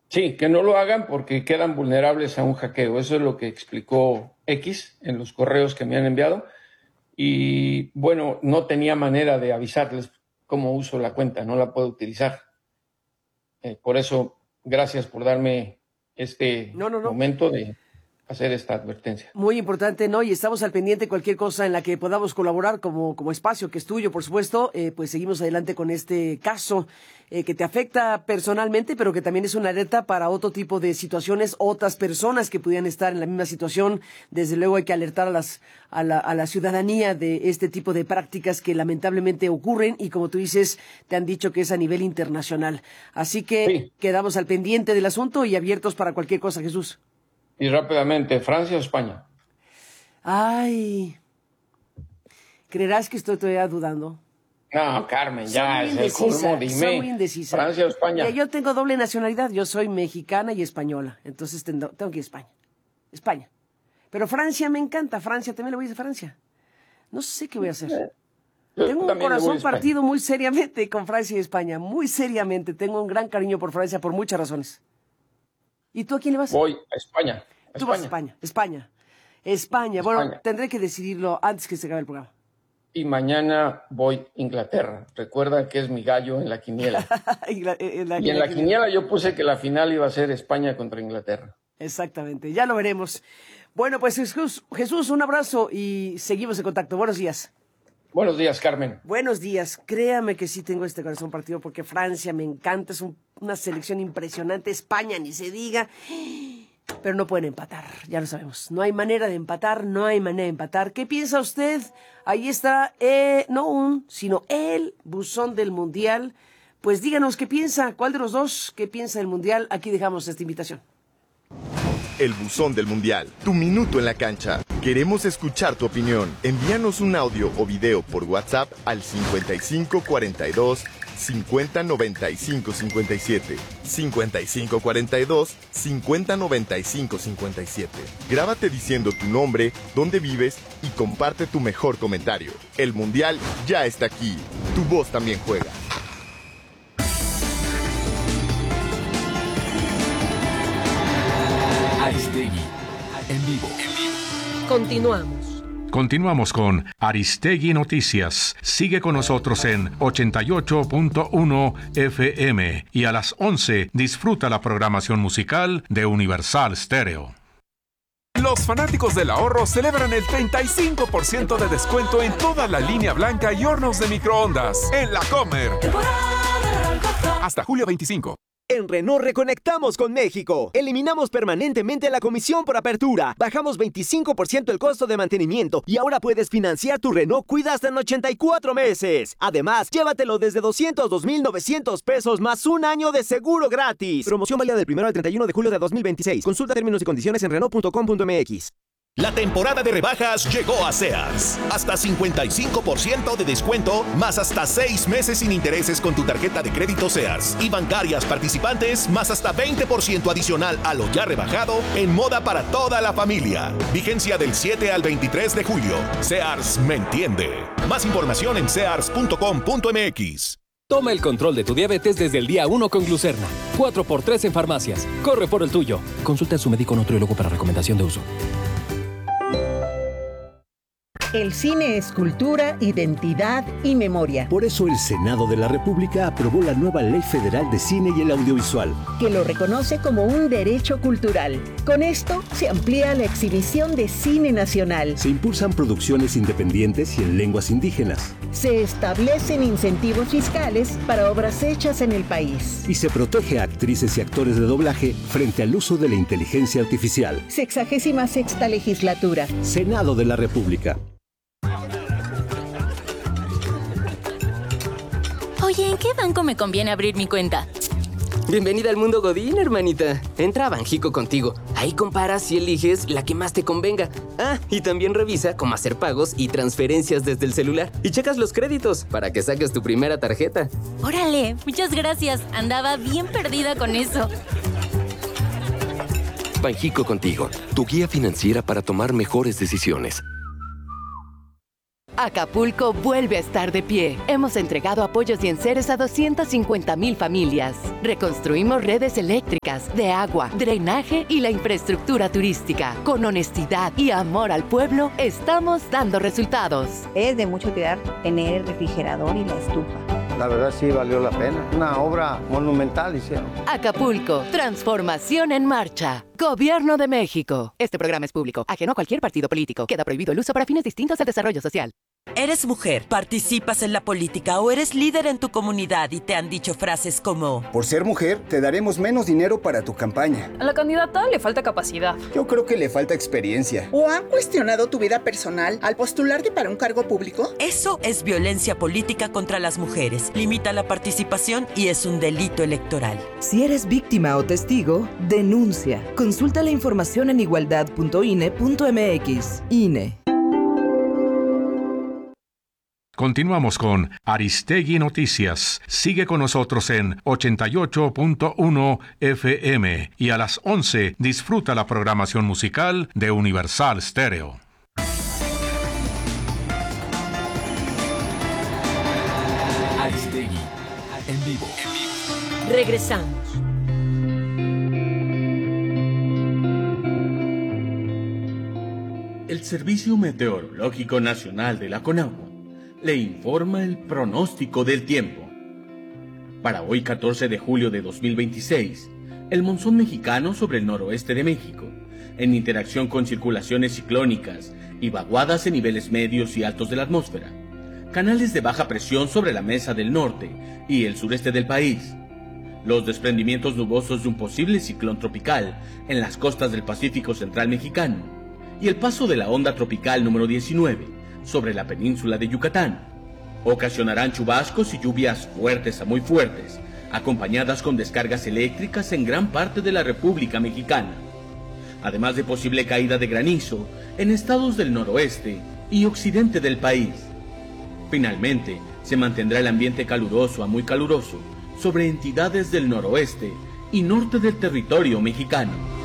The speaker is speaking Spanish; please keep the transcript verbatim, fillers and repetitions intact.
Sí, que no lo hagan porque quedan vulnerables a un hackeo. Eso es lo que explicó X en los correos que me han enviado. Y bueno, no tenía manera de avisarles cómo uso la cuenta, no la puedo utilizar. Eh, por eso, gracias por darme este no, no, no. momento de hacer esta advertencia. Muy importante, ¿no? Y estamos al pendiente, cualquier cosa en la que podamos colaborar como, como espacio que es tuyo, por supuesto, eh, pues seguimos adelante con este caso eh, que te afecta personalmente, pero que también es una alerta para otro tipo de situaciones, otras personas que pudieran estar en la misma situación. Desde luego hay que alertar a las a la, a la ciudadanía de este tipo de prácticas que lamentablemente ocurren y, como tú dices, te han dicho que es a nivel internacional. Así que sí, quedamos al pendiente del asunto y abiertos para cualquier cosa, Jesús. Y rápidamente, ¿Francia o España? Ay, ¿creerás que estoy todavía dudando? No, Carmen, ya es el colmo, dime. Soy muy indecisa. ¿Francia o España? Ya, yo tengo doble nacionalidad, yo soy mexicana y española, entonces tengo, tengo que ir a España. España. Pero Francia me encanta, Francia, también le voy a decir Francia. No sé qué voy a hacer. Yo tengo un corazón partido muy seriamente con Francia y España, muy seriamente. Tengo un gran cariño por Francia por muchas razones. ¿Y tú a quién le vas? Voy a España. A tú España. vas a España, España. España. Bueno, España. Tendré que decidirlo antes que se acabe el programa. Y mañana voy a Inglaterra. Recuerda que es mi gallo en la quiniela. en la, en la, y en la, la quiniela yo puse que la final iba a ser España contra Inglaterra. Exactamente, ya lo veremos. Bueno, pues Jesús, Jesús, un abrazo y seguimos en contacto. Buenos días. Buenos días, Carmen. Buenos días. Créame que sí tengo este corazón partido porque Francia me encanta, es un, una selección impresionante. España, ni se diga. Pero no pueden empatar, ya lo sabemos. No hay manera de empatar, no hay manera de empatar. ¿Qué piensa usted? Ahí está, eh, no un, sino el buzón del Mundial. Pues díganos qué piensa, cuál de los dos, qué piensa del Mundial. Aquí dejamos esta invitación. El buzón del Mundial, tu minuto en la cancha. Queremos escuchar tu opinión. Envíanos un audio o video por WhatsApp al cincuenta y cinco cuarenta y dos cincuenta noventa y cinco cincuenta y siete. cincuenta y cinco cuarenta y dos cincuenta noventa y cinco cincuenta y siete. Grábate diciendo tu nombre, dónde vives y comparte tu mejor comentario. El Mundial ya está aquí. Tu voz también juega. Aristegui, en vivo. Continuamos. Continuamos con Aristegui Noticias. Sigue con nosotros en ochenta y ocho punto uno F M y a las once disfruta la programación musical de Universal Stereo. Los fanáticos del ahorro celebran el treinta y cinco por ciento de descuento en toda la línea blanca y hornos de microondas en La Comer. Hasta julio veinticinco. En Renault reconectamos con México. Eliminamos permanentemente la comisión por apertura. Bajamos veinticinco por ciento el costo de mantenimiento y ahora puedes financiar tu Renault Cuida hasta en ochenta y cuatro meses. Además, llévatelo desde doscientos dos mil novecientos pesos más un año de seguro gratis. Promoción válida del primero al treinta y uno de julio de dos mil veintiséis. Consulta términos y condiciones en renault punto com punto m x. La temporada de rebajas llegó a Sears. Hasta cincuenta y cinco por ciento de descuento, más hasta seis meses sin intereses con tu tarjeta de crédito Sears. Y bancarias participantes, más hasta veinte por ciento adicional a lo ya rebajado en moda para toda la familia. Vigencia del siete al veintitrés de julio. Sears me entiende. Más información en sears punto com punto m x. Toma el control de tu diabetes desde el día uno con Glucerna. cuatro por tres en farmacias. Corre por el tuyo. Consulta a su médico nutriólogo para recomendación de uso. El cine es cultura, identidad y memoria. Por eso el Senado de la República aprobó la nueva Ley Federal de Cine y el Audiovisual, que lo reconoce como un derecho cultural. Con esto se amplía la exhibición de cine nacional. Se impulsan producciones independientes y en lenguas indígenas. Se establecen incentivos fiscales para obras hechas en el país. Y se protege a actrices y actores de doblaje frente al uso de la inteligencia artificial. Sexagésima sexta legislatura. Senado de la República. Oye, ¿en qué banco me conviene abrir mi cuenta? Bienvenida al mundo Godín, hermanita. Entra a Banjico contigo. Ahí comparas y eliges la que más te convenga. Ah, y también revisa cómo hacer pagos y transferencias desde el celular. Y checas los créditos para que saques tu primera tarjeta. Órale, muchas gracias. Andaba bien perdida con eso. Banjico contigo, tu guía financiera para tomar mejores decisiones. Acapulco vuelve a estar de pie. Hemos entregado apoyos y enseres a doscientas cincuenta mil familias. Reconstruimos redes eléctricas, de agua, drenaje y la infraestructura turística. Con honestidad y amor al pueblo, estamos dando resultados. Es de mucha utilidad tener el refrigerador y la estufa. La verdad sí valió la pena. Una obra monumental hicieron. Acapulco, transformación en marcha. Gobierno de México. Este programa es público, ajeno a cualquier partido político. Queda prohibido el uso para fines distintos al desarrollo social. ¿Eres mujer, participas en la política o eres líder en tu comunidad y te han dicho frases como: por ser mujer, te daremos menos dinero para tu campaña? A la candidata le falta capacidad. Yo creo que le falta experiencia. ¿O han cuestionado tu vida personal al postularte para un cargo público? Eso es violencia política contra las mujeres. Limita la participación y es un delito electoral. Si eres víctima o testigo, denuncia. Consulta la información en igualdad punto i n e punto m x. I N E. Continuamos con Aristegui Noticias. Sigue con nosotros en ochenta y ocho punto uno F M y a las once disfruta la programación musical de Universal Stereo. Aristegui, en vivo. Regresamos. El Servicio Meteorológico Nacional de la CONAGUA le informa el pronóstico del tiempo. Para hoy, catorce de julio de dos mil veintiséis, el monzón mexicano sobre el noroeste de México, en interacción con circulaciones ciclónicas y vaguadas en niveles medios y altos de la atmósfera, canales de baja presión sobre la mesa del norte y el sureste del país, los desprendimientos nubosos de un posible ciclón tropical en las costas del Pacífico Central mexicano y el paso de la onda tropical número diecinueve sobre la península de Yucatán, ocasionarán chubascos y lluvias fuertes a muy fuertes, acompañadas con descargas eléctricas en gran parte de la República Mexicana, además de posible caída de granizo en estados del noroeste y occidente del país. Finalmente, se mantendrá el ambiente caluroso a muy caluroso sobre entidades del noroeste y norte del territorio mexicano.